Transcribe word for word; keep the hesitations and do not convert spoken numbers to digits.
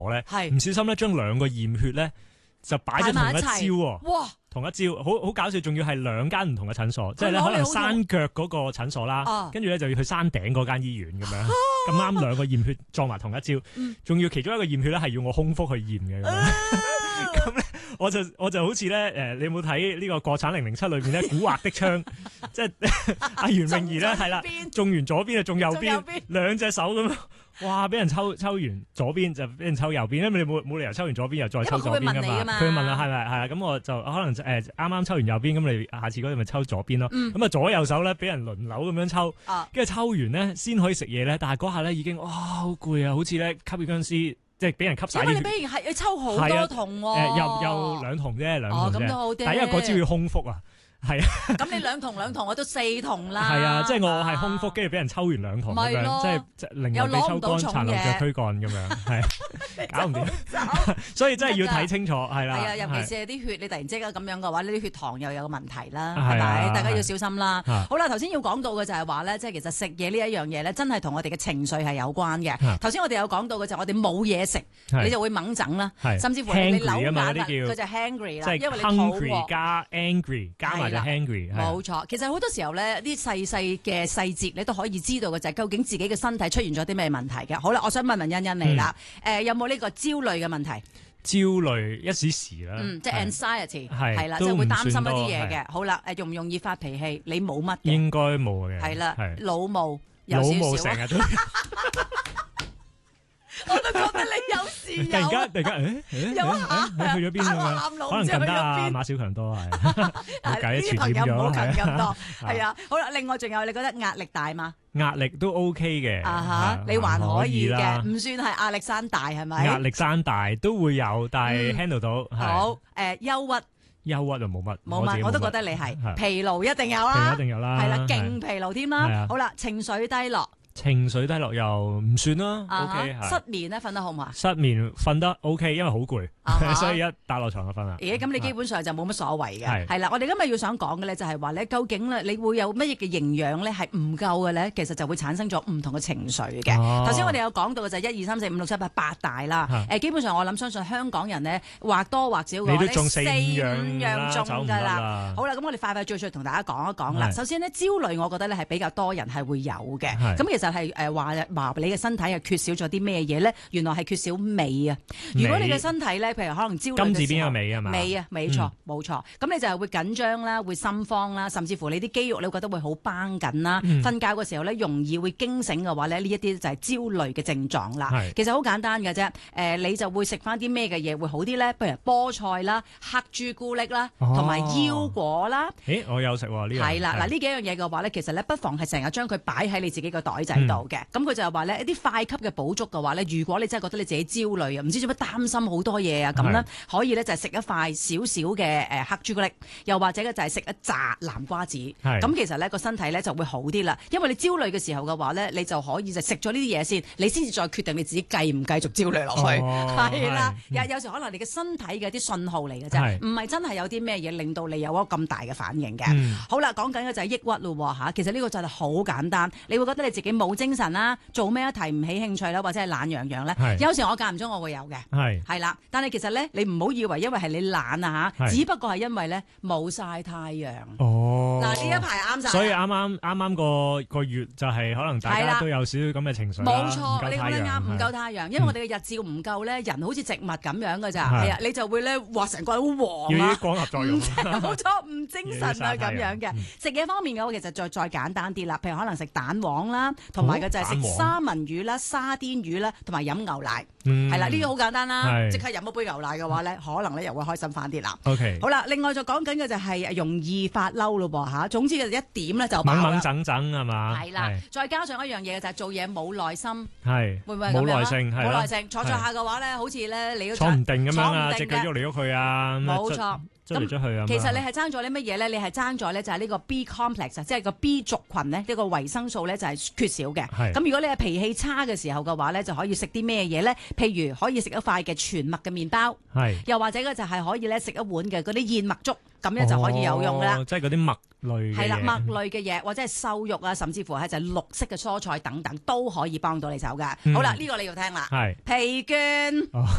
我咧，唔小心咧將兩個驗血咧就擺咗同一朝喎。哇！同一朝，好好搞笑，仲要係兩間唔同嘅診所，即係咧可能山腳嗰個診所啦，跟住咧就要去山頂嗰間醫院咁樣，咁啱兩個驗血撞埋同一朝，仲要其中一個驗血咧係要我空腹去驗嘅咁樣，咁咧我就我就好似咧誒，你有冇睇呢個國產零零七裏邊咧古惑的槍，即係阿袁詠儀咧係啦，中完左邊就中右邊，兩隻手咁。哇！俾人抽抽完左邊就俾人抽右邊，因為你冇冇理由抽完左邊又再抽左邊噶嘛？佢會問啦，係咪係啊？咁我就可能誒啱啱抽完右邊，咁你下次嗰度咪抽左邊咯。咁啊、嗯、左右手咧俾人輪流咁樣抽，跟住、啊、抽完咧先可以食嘢咧。但係嗰下咧已經哇好攰啊，好似咧吸血僵屍，即係俾人吸晒。因為你俾人係你抽好多筒喎、啊，又又兩筒啫，兩筒啫。哦、但係因為嗰招要空腹啊。係啊，咁你兩筒兩筒，我都四筒啦。係啊，即係我係空腹，跟住俾人抽完兩筒咁樣，即係即係令我俾抽乾殘留着軀幹咁樣，係搞唔掂。所以真係要睇清楚，係啦。係啊，尤其是係啲血，你突然之間咁樣嘅話，呢啲血糖又有個問題啦，係咪？大家要小心啦。好啦，頭先要講到嘅就係話咧，即係其實食嘢呢一樣嘢咧，真係同我哋嘅情緒係有關嘅。頭先我哋有講到嘅就係我哋冇嘢食，你就會掹整啦，甚至乎你扭眼啦，佢就 hungry 啦，因為你肚餓加 angry 加埋。冇錯，其實好多時候咧，啲細細嘅細節你都可以知道嘅就係究竟自己嘅身體出現咗啲咩問題嘅。好啦，我想問問欣欣你啦，誒有冇呢個焦慮嘅問題？焦慮一時時啦，嗯，即係 anxiety 係啦，即係會擔心一啲嘢嘅。好啦，誒容唔容易發脾氣？你冇乜嘅，應該冇嘅。係啦，腦霧有少少，成日都。我都覺得你有時有，突然間突然間，誒誒，有啊，你去咗邊啊？可能近得啊馬小強多係，冇計，傳染咗係。咁多係啊，好啦，另外仲有，你覺得壓力大嗎？壓力都 OK 嘅，啊吓，你還可以嘅，唔算係壓力山大係咪？壓力山大都會有，但係 handle 到。好，誒，憂鬱，憂鬱就冇乜，冇乜，我都覺得你係疲勞一定有啦，疲勞一定有啦，係啦，勁疲勞添啦。好啦，情緒低落。情緒低落又唔算啦 ，OK 係。失眠咧瞓得好嘛？失眠瞓得 OK，因為好攰，所以一打落床就瞓啦。咦，咁你基本上就冇乜所謂嘅。係啦，我哋今日要想講嘅咧就係話咧，究竟咧你會有乜嘢嘅營養咧係唔夠嘅咧？其實就會產生咗唔同嘅情緒嘅。頭先我哋有講到嘅就係一二三四五六七八八大啦。誒，基本上我諗相信香港人咧或多或少嘅話咧四五樣中㗎啦。好啦，咁我哋快快脆脆同大家講一講啦。首先咧焦慮，我覺得咧係比較多人係會有嘅。咁其實就係誒話話你嘅身體係缺少咗啲咩嘢咧？原來係缺少鎂啊！如果你嘅身體咧，譬如可能焦慮嘅時候，金字邊個鎂啊嘛？鎂啊，冇錯冇錯。咁你就係會緊張啦，會心慌啦，甚至乎你啲肌肉你會覺得會好繃緊啦。瞓覺嘅時候咧，容易會驚醒嘅話咧，呢一啲就係焦慮嘅症狀啦。其實好簡單嘅啫。誒，你就會食翻啲咩嘅嘢會好啲咧？譬如菠菜啦、黑朱古力啦，同埋腰果啦。誒，我有食喎呢樣。係啦，嗱呢幾樣嘢嘅話咧，其實咧不妨係成日將佢擺喺你自己個袋仔度。嘅，咁佢就係話咧，一啲快級嘅補足嘅話咧，如果你真係覺得你自己焦慮啊，唔知做乜擔心好多嘢啊，咁咧可以咧就係食一塊少少嘅誒黑朱古力，又或者咧就係食一紮南瓜子，咁其實咧個身體咧就會好啲啦。因為你焦慮嘅時候嘅話咧，你就可以就食咗呢啲嘢先，你先至再決定你自己繼唔繼續焦慮落去，係啦。有有時可能你嘅身體嘅啲信號嚟嘅啫，唔係真係有啲咩嘢令到你有一個咁大嘅反應嘅。好啦，講緊嘅就係抑鬱咯嚇，其實呢個就係好簡單，你會覺得你自己冇精神啦，做咩都提唔起興趣啦，或者係懶洋洋咧。有時我間唔中我會有嘅，係係啦。但係其實咧，你唔好以為因為係你懶啊嚇，只不過係因為咧冇曬太陽。哦，嗱呢一排啱晒。所以啱啱啱啱個個月就係可能大家都有少少咁嘅情緒啦。冇錯，你講得啱，唔夠太陽，因為我哋嘅日照唔夠咧，人好似植物咁樣㗎咋，係啊，你就會咧哇成個人好黃啊，要啲光合作用，冇錯，唔精神啊咁樣嘅。食嘢方面嘅話，其實再再簡單啲啦，譬如可能食蛋黃啦，同埋嘅就係食三文魚啦、沙甸魚啦，同埋飲牛奶，係啦，呢啲好簡單啦，即刻飲一杯牛奶嘅話咧，可能咧又會開心翻啲啦。OK，好啦，另外就講緊嘅就係容易發嬲咯噃嚇，總之就一點咧就猛猛整整係嘛？係啦，再加上一樣嘢就係做嘢冇耐心，係會唔會冇耐性？冇耐性，坐坐下嘅話咧，好似咧你都坐唔定咁樣啊，隻腳喐嚟喐去啊，冇錯。 捽嚟捽去啊。其實你係爭咗啲乜嘢咧？你係爭咗咧就係呢個 B complex， 即係個 B 族群咧呢個維生素咧就係缺少嘅。咁如果你係脾氣差嘅時候嘅話咧，就可以食啲咩嘢咧？譬如可以食一塊嘅全麥嘅麵包，又或者嘅就係可以咧食一碗嘅嗰啲燕麥粥，咁樣就可以有用噶啦。即係嗰啲麥類係啦，麥類嘅嘢或者係瘦肉啊，甚至乎係就係綠色嘅蔬菜等等都可以幫到你手噶。嗯、好啦，呢、這個你要聽啦，疲倦。